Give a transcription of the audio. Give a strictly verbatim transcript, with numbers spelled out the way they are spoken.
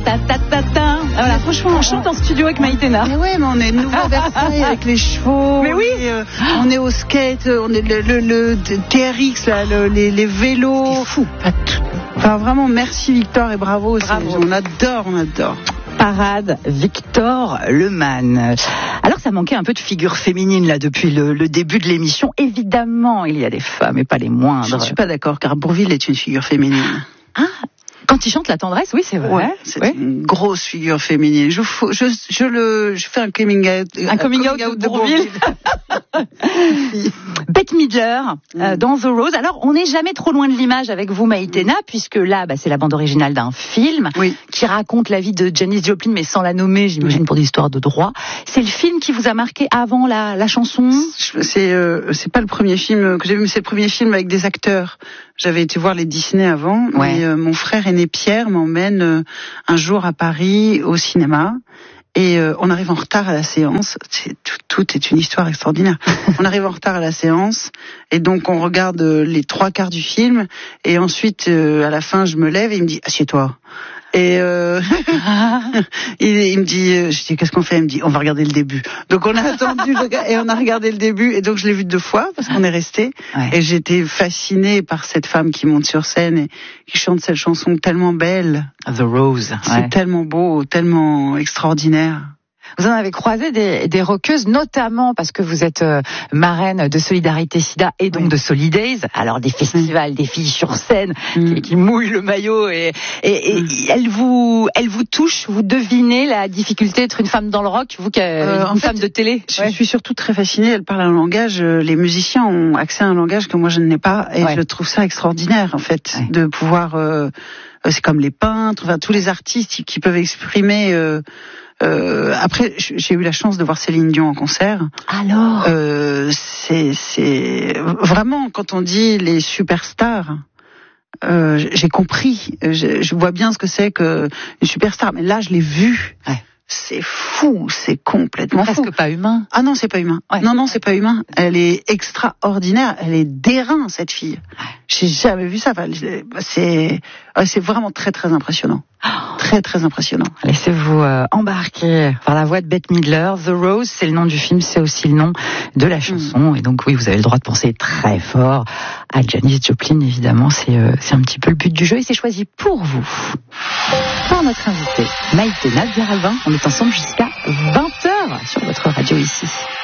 ta ta ta ta. Voilà, franchement, on chante en studio avec Maïtena. Mais ouais, mais on est nouveau Versailles avec les chevaux. Mais oui. On est, euh, on est au skate, on est le, le, le T R X, là, le, les, les vélos. C'est fou. Enfin, vraiment, merci Victor et bravo. Bravo. On adore, on adore. Parade Victor Lemann. Alors ça manquait un peu de figure féminine là depuis le, le début de l'émission. Évidemment, il y a des femmes et pas les moindres. Je ne suis pas d'accord car Bourvil est une figure féminine. Ah, quand il chante la tendresse, oui, c'est vrai. Ouais, c'est ouais. une grosse figure féminine. Je, je, je, le, je fais un coming out, un coming, coming out, out de, de Bourvil. Bette Midler mm. euh, dans The Rose. Alors, on n'est jamais trop loin de l'image avec vous, Maïtena, mm. puisque là, bah, c'est la bande originale d'un film oui. qui raconte la vie de Janis Joplin, mais sans la nommer, j'imagine, mm. pour des histoires de droit. C'est le film qui vous a marqué avant la, la chanson ? C'est euh, c'est pas le premier film que j'ai vu, mais c'est le premier film avec des acteurs. J'avais été voir les Disney avant, ouais. mais euh, mon frère aîné Pierre m'emmène euh, un jour à Paris au cinéma. Et euh, on arrive en retard à la séance. C'est, tout, tout est une histoire extraordinaire. On arrive en retard à la séance et donc on regarde euh, les trois quarts du film et ensuite euh, à la fin je me lève et il me dit assieds-toi. Et euh, il, il me dit, je dis qu'est-ce qu'on fait ? Il me dit on va regarder le début. Donc on a attendu et on a regardé le début et donc je l'ai vu deux fois parce qu'on est resté ouais. et j'étais fascinée par cette femme qui monte sur scène et qui chante cette chanson tellement belle. The Rose. C'est ouais. tellement beau, tellement extraordinaire. Vous en avez croisé des, des rockeuses, notamment parce que vous êtes euh, marraine de Solidarité Sida et donc oui. de Solidays. Alors des festivals, mmh. des filles sur scène mmh. qui, qui mouillent le maillot et, et, et mmh. elles vous, elles vous touchent. Vous devinez la difficulté d'être une femme dans le rock, vous qui êtes euh, une fait, femme de télé. Je ouais. suis surtout très fascinée. Elle parle un langage. Les musiciens ont accès à un langage que moi je n'ai pas et ouais. je trouve ça extraordinaire en fait ouais. de pouvoir. Euh, c'est comme les peintres, enfin tous les artistes qui peuvent exprimer. Euh, Euh, après, j'ai eu la chance de voir Céline Dion en concert. Alors, euh, c'est, c'est vraiment quand on dit les superstars. Euh, j'ai compris, je, je vois bien ce que c'est que une superstar, mais là je l'ai vue. Ouais. C'est fou, c'est complètement presque fou. Presque pas humain. Ah non, c'est pas humain. Ouais. Non, non, c'est pas humain. Elle est extraordinaire. Elle est d'airain, cette fille. Ouais. J'ai jamais vu ça. Enfin, c'est, c'est vraiment très, très impressionnant. Oh. Très, très impressionnant. Laissez-vous euh, embarquer par la voix de Bette Midler. The Rose, c'est le nom du film, c'est aussi le nom de la chanson. Mm. Et donc, oui, vous avez le droit de penser très fort à Janis Joplin, évidemment. C'est, euh, c'est un petit peu le but du jeu et c'est choisi pour vous. Par notre invité, Maïtena Zeralvin. On est ensemble jusqu'à vingt heures sur votre radio ici.